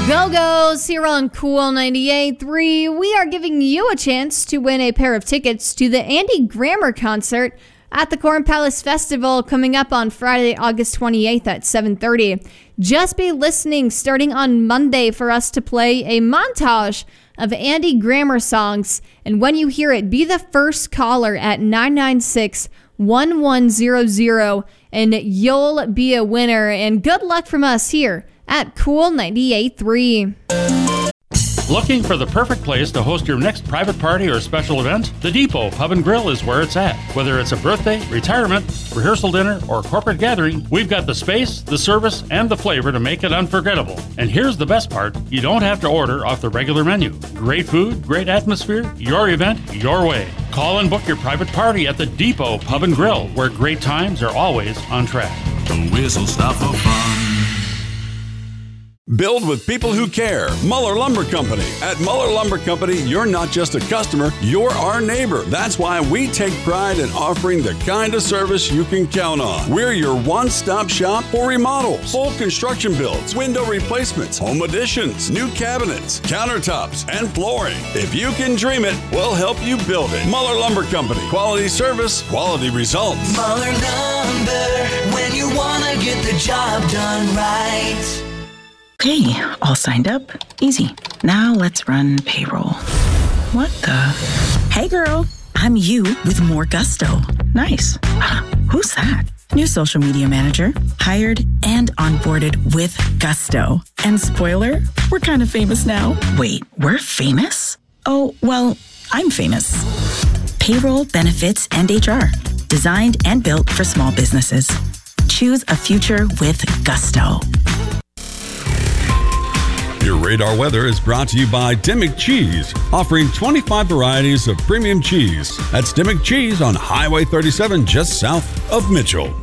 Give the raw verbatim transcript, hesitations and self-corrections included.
Go-Go's here on Cool ninety-eight point three. We are giving you a chance to win a pair of tickets to the Andy Grammer concert at the Corn Palace Festival coming up on Friday, August twenty-eighth at seven thirty. Just be listening starting on Monday for us to play a montage of Andy Grammer songs. And when you hear it, be the first caller at nine nine six, one one zero zero and you'll be a winner. And good luck from us here at Cool ninety-eight point three. Looking for the perfect place to host your next private party or special event? The Depot Pub and Grill is where it's at. Whether it's a birthday, retirement, rehearsal dinner, or corporate gathering, we've got the space, the service, and the flavor to make it unforgettable. And here's the best part, you don't have to order off the regular menu. Great food, great atmosphere, your event, your way. Call and book your private party at the Depot Pub and Grill, where great times are always on track. The whistle stop for fun. Build with people who care. Muller Lumber Company. At Muller Lumber Company, you're not just a customer, you're our neighbor. That's why we take pride in offering the kind of service you can count on. We're your one-stop shop for remodels, full construction builds, window replacements, home additions, new cabinets, countertops, and flooring. If you can dream it, we'll help you build it. Muller Lumber Company. Quality service, quality results. Muller Lumber, when you want to get the job done right. Okay, all signed up. Easy. Now let's run payroll. What the? Hey girl, I'm you with more gusto. Nice. Who's that? New social media manager, hired and onboarded with gusto. And spoiler, we're kind of famous now. Wait, we're famous? Oh, well, I'm famous. Payroll, benefits, and H R. Designed and built for small businesses. Choose a future with gusto. Your radar weather is brought to you by Dimmick Cheese, offering twenty-five varieties of premium cheese. That's Dimmick Cheese on Highway thirty-seven, just south of Mitchell.